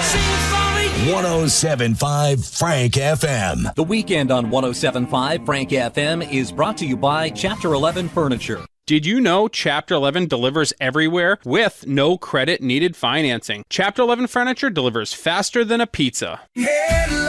107.5 Frank FM. The weekend on 107.5 Frank FM is brought to you by Chapter 11 Furniture. Did you know Chapter 11 delivers everywhere with no credit needed financing? Chapter 11 Furniture delivers faster than a pizza.